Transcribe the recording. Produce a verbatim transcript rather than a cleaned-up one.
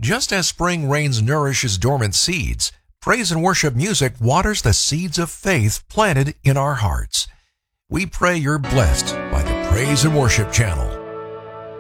Just as spring rains nourishes dormant seeds, praise and worship music waters the seeds of faith planted in our hearts. We pray you're blessed by the Praise and Worship Channel.